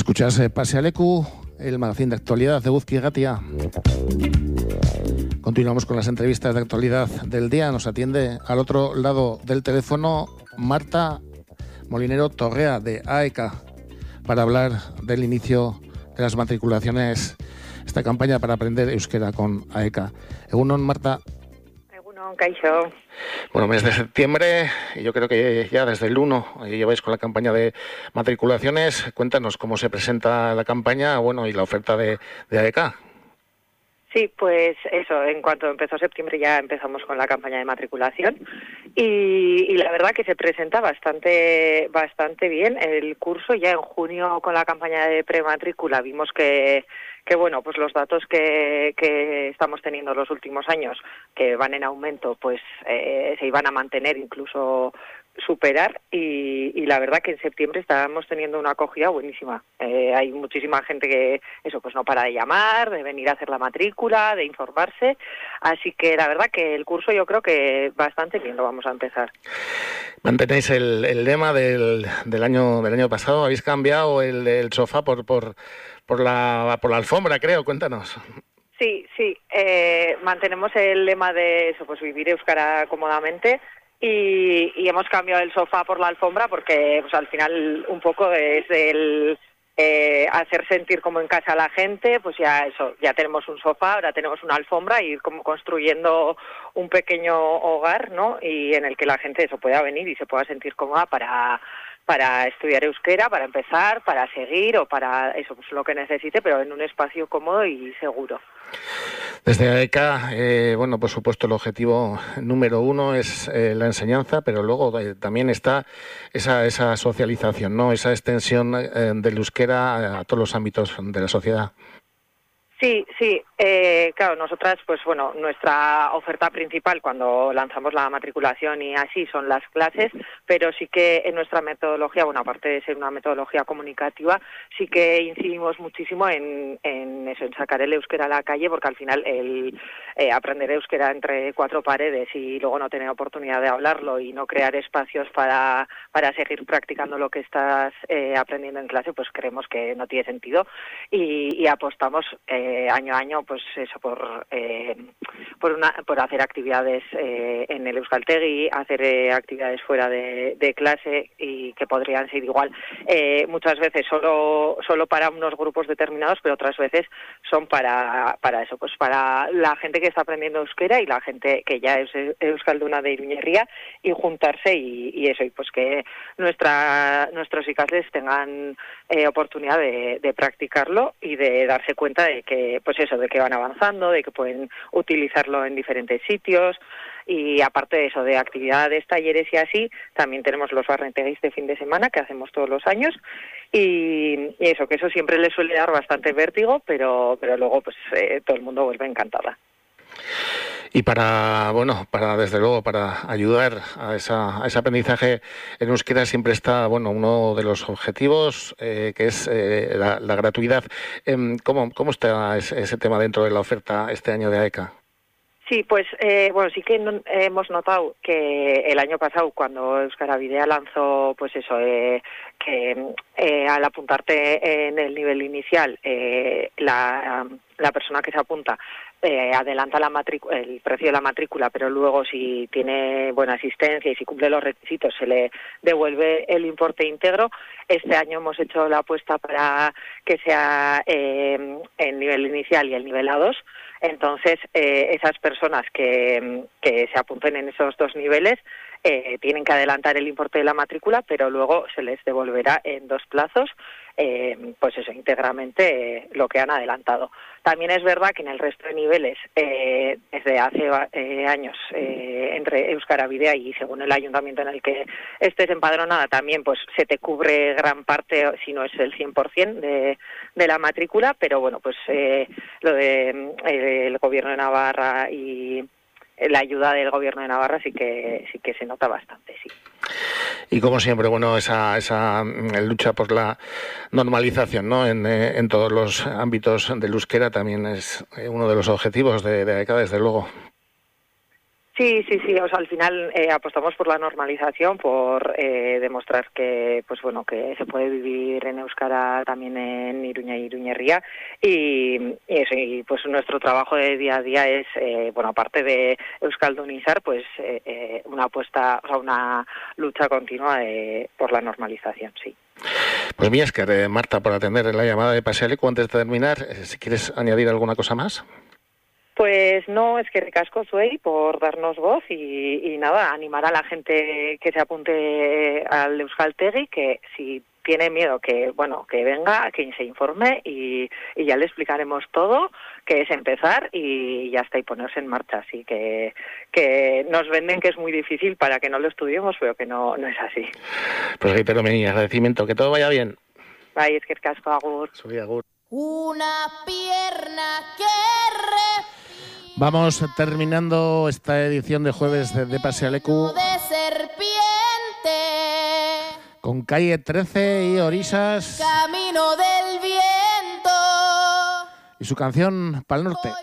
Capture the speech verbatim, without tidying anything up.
Escuchas eh, Pase Aleku, el magazín de actualidad de Eguzki Irratia. Continuamos con las entrevistas de actualidad del día. Nos atiende al otro lado del teléfono Marta Molinero Torrea, de A E C A, para hablar del inicio de las matriculaciones, esta campaña para aprender euskera con A E C A. Egunon, Marta. Egunon, Kaixo. Bueno, mes de septiembre, y yo creo que ya desde el uno lleváis con la campaña de matriculaciones. Cuéntanos cómo se presenta la campaña, bueno, y la oferta de, de A E C A. Sí, pues eso, en cuanto empezó septiembre ya empezamos con la campaña de matriculación y, y la verdad que se presenta bastante bastante bien el curso. Ya en junio con la campaña de prematrícula vimos que, que bueno, pues los datos que, que estamos teniendo los últimos años, que van en aumento, pues eh, se iban a mantener, incluso superar, y, y la verdad que en septiembre estábamos teniendo una acogida buenísima. Eh, hay muchísima gente que eso pues no para de llamar, de venir a hacer la matrícula, de informarse, así que la verdad que el curso yo creo que bastante bien lo vamos a empezar. ¿Mantenéis el, el lema del, del año del año pasado? ¿Habéis cambiado el, el sofá por por por la por la alfombra, creo? Cuéntanos. Sí, sí, eh, mantenemos el lema de eso, pues vivir euskara cómodamente. Y, y hemos cambiado el sofá por la alfombra porque pues al final un poco es el eh, hacer sentir como en casa a la gente. Pues ya eso, ya tenemos un sofá, ahora tenemos una alfombra, y ir como construyendo un pequeño hogar, ¿no? Y en el que la gente eso pueda venir y se pueda sentir cómoda para para estudiar euskera, para empezar, para seguir o para eso, pues lo que necesite, pero en un espacio cómodo y seguro. Desde A E C A, eh, bueno, por supuesto, el objetivo número uno es eh, la enseñanza, pero luego eh, también está esa esa socialización, ¿no? Esa extensión eh, del euskera a todos los ámbitos de la sociedad. Sí, sí, eh, claro, nosotras, pues bueno, nuestra oferta principal cuando lanzamos la matriculación y así son las clases, pero sí que en nuestra metodología, bueno, aparte de ser una metodología comunicativa, sí que incidimos muchísimo en, en eso, en sacar el euskera a la calle, porque al final el eh, aprender euskera entre cuatro paredes y luego no tener oportunidad de hablarlo y no crear espacios para, para seguir practicando lo que estás eh, aprendiendo en clase, pues creemos que no tiene sentido y, y apostamos eh, Eh, año a año, pues eso, por eh, por una por hacer actividades eh, en el Euskaltegi, hacer eh, actividades fuera de, de clase y que podrían ser igual eh, muchas veces solo solo para unos grupos determinados, pero otras veces son para para eso, pues para la gente que está aprendiendo euskera y la gente que ya es euskalduna de Iruñerría, y juntarse y, y eso, y pues que nuestra nuestros ikasles tengan eh, oportunidad de, de practicarlo y de darse cuenta de que pues eso, de que van avanzando, de que pueden utilizarlo en diferentes sitios. Y aparte de eso, de actividades, talleres y así, también tenemos los barrenteguis de fin de semana que hacemos todos los años, y, y eso, que eso siempre les suele dar bastante vértigo, pero pero luego pues eh, todo el mundo vuelve encantada. Y para, bueno, para desde luego, para ayudar a, esa, a ese aprendizaje en euskera siempre está, bueno, uno de los objetivos, eh, que es eh, la, la gratuidad. Eh, ¿cómo, ¿Cómo está ese, ese tema dentro de la oferta este año de A E C A? Sí, pues eh, bueno, sí que no, hemos notado que el año pasado, cuando Euskaravidea lanzó, pues eso, eh, que eh, al apuntarte en el nivel inicial, eh, la, la persona que se apunta eh, adelanta la matrícula, el precio de la matrícula, pero luego si tiene buena asistencia y si cumple los requisitos se le devuelve el importe íntegro. Este año hemos hecho la apuesta para que sea eh, el nivel inicial y el nivel A dos. Entonces, eh, esas personas que, que se apunten en esos dos niveles eh, tienen que adelantar el importe de la matrícula, pero luego se les devolverá en dos plazos, eh, pues eso, íntegramente eh, lo que han adelantado. También es verdad que en el resto de niveles, eh, desde hace eh, años, eh, entre Euskaravidea y según el ayuntamiento en el que estés empadronada, también pues se te cubre gran parte, si no es el cien por ciento de, de la matrícula, pero bueno, pues eh, lo de eh, el Gobierno de Navarra y la ayuda del Gobierno de Navarra sí que sí que se nota bastante, sí. Y como siempre, bueno, esa esa lucha por la normalización, ¿no? En, en todos los ámbitos del euskera también es uno de los objetivos de, de A E C A, desde luego. Sí, sí, sí. O sea, al final eh, apostamos por la normalización, por eh, demostrar que, pues bueno, que se puede vivir en euskara también en Iruña y Iruñerría y, y eso. Y pues nuestro trabajo de día a día es, eh, bueno, aparte de euskaldunizar, pues eh, eh, una apuesta, o sea, una lucha continua de, por la normalización, sí. Pues mi esker, eh, Marta, por atender la llamada de Pasealeku. Antes de terminar, eh, si quieres añadir alguna cosa más. Pues no, es que ricasco Zuei por darnos voz y, y nada, animar a la gente que se apunte al Euskaltegi, que si tiene miedo que, bueno, que venga, que se informe y, y ya le explicaremos todo, que es empezar y ya está, y ponerse en marcha. Así que, que nos venden que es muy difícil para que no lo estudiemos, pero que no, no es así. Pues reitero mi agradecimiento, que todo vaya bien. Bye, es que ricasco, agur. Soy agur. Una pierna que re... Vamos terminando esta edición de jueves de, de Pasealeku de serpiente, con Calle trece y Orisas camino del viento y su canción Pal Norte.